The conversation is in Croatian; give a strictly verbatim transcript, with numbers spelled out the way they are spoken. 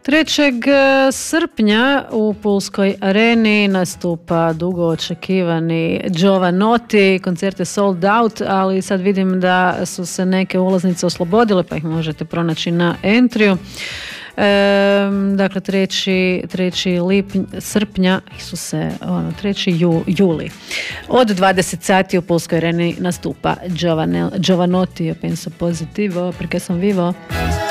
trećeg srpnja u Pulskoj areni nastupa dugo očekivani Jovanotti, koncert je sold out, ali sad vidim da su se neke ulaznice oslobodile, pa ih možete pronaći na Entriju. E, dakle treći, treći lipnj, srpnja, Isuse, ono, treći Ju, juli. Od dvadeset sati u Pulskoj areni nastupa Giovane, Jovanotti, io penso positivo, perché son vivo.